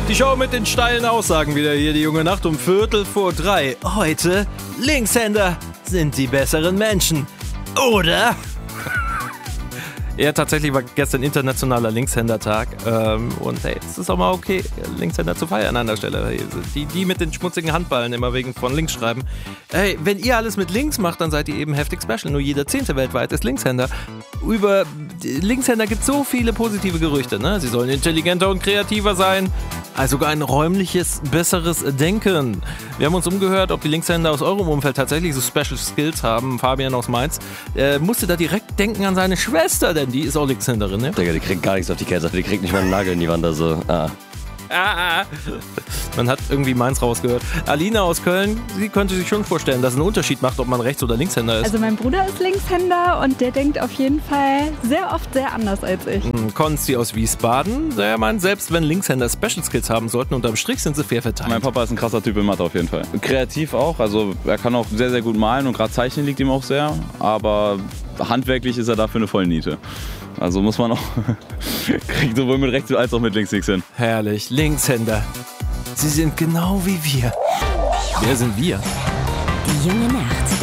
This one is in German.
Die Show mit den steilen Aussagen wieder hier, die junge Nacht um 2:45. Heute, Linkshänder sind die besseren Menschen, oder? Ja, tatsächlich war gestern internationaler Linkshänder-Tag und hey, es ist auch mal okay, Linkshänder zu feiern an der Stelle. Die mit den schmutzigen Handballen immer wegen von links schreiben. Hey, wenn ihr alles mit links macht, dann seid ihr eben heftig special. Nur jeder 10. weltweit ist Linkshänder. Über Linkshänder gibt es so viele positive Gerüchte, ne? Sie sollen intelligenter und kreativer sein. Also sogar ein räumliches, besseres Denken. Wir haben uns umgehört, ob die Linkshänder aus eurem Umfeld tatsächlich so Special Skills haben. Fabian aus Mainz musste da direkt denken an seine Schwester, denn die ist auch Linkshänderin, ne? Digga, die kriegt gar nichts auf die Kette. Die kriegt nicht mal einen Nagel in die Wand, also. Man hat irgendwie Mainz rausgehört. Alina aus Köln, sie könnte sich schon vorstellen, dass es einen Unterschied macht, ob man Rechts- oder Linkshänder ist. Also mein Bruder ist Linkshänder und der denkt auf jeden Fall sehr oft sehr anders als ich. Konsti aus Wiesbaden, der meint, selbst wenn Linkshänder Special Skills haben sollten, unterm Strich sind sie fair verteilt. Mein Papa ist ein krasser Typ in Mathe auf jeden Fall. Kreativ auch, also er kann auch sehr, sehr gut malen und gerade Zeichnen liegt ihm auch sehr, aber handwerklich ist er dafür eine Vollniete. Also muss man auch, kriegt sowohl mit rechts als auch mit links nichts hin. Herrlich, Linkshänder. Sie sind genau wie wir. Wer sind wir? Die junge Nacht.